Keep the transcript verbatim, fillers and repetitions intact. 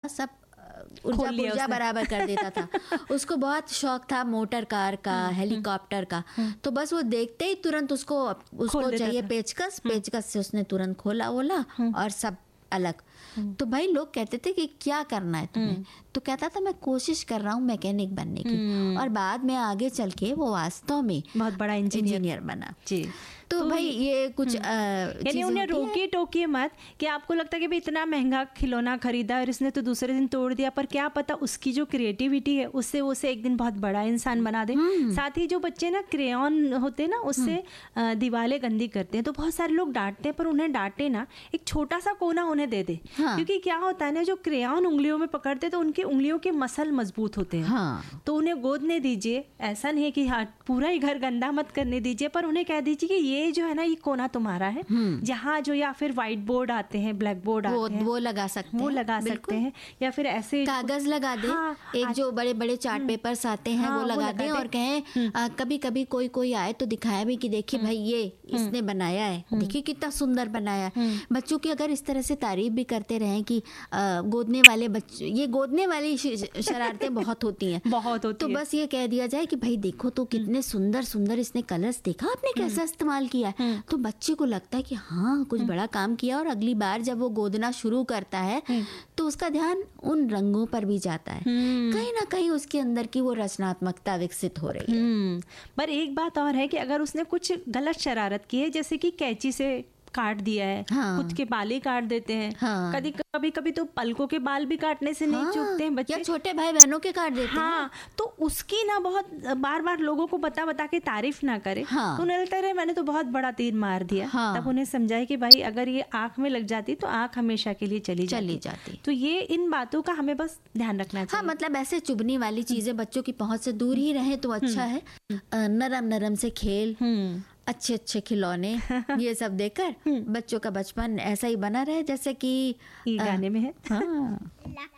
सब ऊर्जा ऊर्जा बराबर कर देता था। उसको बहुत शौक था मोटर कार का, हेलीकॉप्टर का, तो बस वो देखते ही तुरंत उसको उसको चाहिए पेचकस, पेचकस से उसने तुरंत खोला वोला और सब अलग। तो भाई लोग कहते थे कि क्या करना है तुम्हें, तो कहता था मैं कोशिश कर रहा हूँ मैकेनिक बनने की, और बाद में आगे चल के वो वास्तव में बहुत बड़ा इंजीनियर बना। जी। तो, तो भाई ये कुछ यानी उन्हें रोकिए टोकिए मत कि आपको लगता है कि भाई इतना महंगा खिलौना खरीदा और इसने तो दूसरे दिन तोड़ दिया, पर क्या पता उसकी जो क्रिएटिविटी है उससे उसे एक दिन बहुत बड़ा इंसान बना दे। साथ ही जो बच्चे ना क्रेयॉन होते हैं ना उससे दीवारें गंदी करते हैं, तो बहुत सारे लोग डांटते हैं, पर उन्हें डांटे ना, एक छोटा सा कोना उन्हें दे दे। हाँ। क्योंकि क्या होता है ना, जो क्रेयॉन उंगलियों में पकड़ते तो उनकी उंगलियों के मसल मजबूत होते हैं। हाँ। तो उन्हें गोदने दीजिए, ऐसा नहीं है कि हाँ पूरा ही घर गंदा मत करने दीजिए, पर उन्हें कह दीजिए कि ये जो है ना ये कोना तुम्हारा है, जहाँ जो या फिर व्हाइट बोर्ड आते हैं, ब्लैक बोर्ड आते हैं, वो लगा सकते हैं, वो लगा सकते हैं, या फिर ऐसे कागज लगा दे। हाँ, एक जो बड़े बड़े चार्ट पेपर्स आते हैं हाँ, वो लगा दें और कहें आ, कभी कभी कोई कोई आए तो दिखाया भी कि देखिए भाई ये इसने बनाया है, देखिए कितना सुंदर बनाया। बच्चों की अगर इस तरह से तारीफ भी करते रहें कि गोदने वाले बच्चे, ये गोदने वाली शरारतें बहुत होती हैं बहुत होती तो है। बस ये कह दिया जाए कि भाई देखो तो कितने सुंदर सुंदर इसने कलर्स, देखा आपने कैसा इस्तेमाल किया, तो बच्चे को लगता है कि हाँ कुछ बड़ा काम किया, और अगली बार जब वो गोदना शुरू करता है तो उसका ध्यान उन रंगों पर भी जाता है, कहीं ना कहीं उसके अंदर की वो रचनात्मकता विकसित हो रही है। पर एक बात और है कि अगर उसने कुछ गलत शरारत की है, जैसे कि कैंची से काट दिया है, हाँ। खुद के बाल ही काट देते हैं, हाँ। कभी कभी कभी तो पलकों के बाल भी काटने से नहीं हाँ। चूकते हैं बच्चे, या छोटे भाई बहनों के काट देते हाँ। हैं। तो उसकी ना बहुत बार बार लोगों को बता बता के तारीफ ना करे, हाँ। तो उन्हें लगता है मैंने तो बहुत बड़ा तीर मार दिया, हाँ। तब उन्हें समझाए कि भाई अगर ये आँख में लग जाती तो आँख हमेशा के लिए चली चली जाती। तो ये इन बातों का हमें बस ध्यान रखना चाहिए। हाँ, मतलब ऐसे चुभने वाली चीजें बच्चों की पहुंच से दूर ही रहे तो अच्छा है। नरम नरम से खेल, अच्छे अच्छे खिलौने, ये सब देकर बच्चों का बचपन ऐसा ही बना रहे जैसे कि गाने में है। हाँ।